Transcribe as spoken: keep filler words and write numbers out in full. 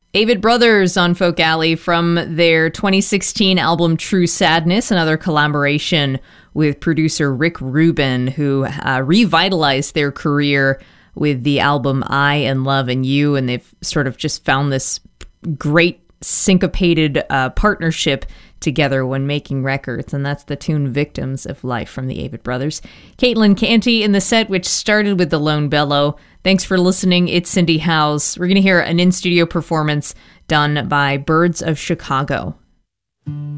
Avett Brothers on Folk Alley from their twenty sixteen album True Sadness, another collaboration with producer Rick Rubin, who uh, revitalized their career with the album I and Love and You, and they've sort of just found this great syncopated uh, partnership together when making records, and that's the tune Victims of Life from the Avett Brothers. Caitlin Canty in the set, which started with the Lone Bellow. Thanks for listening. It's Cindy Howes. We're going to hear an in-studio performance done by Birds of Chicago.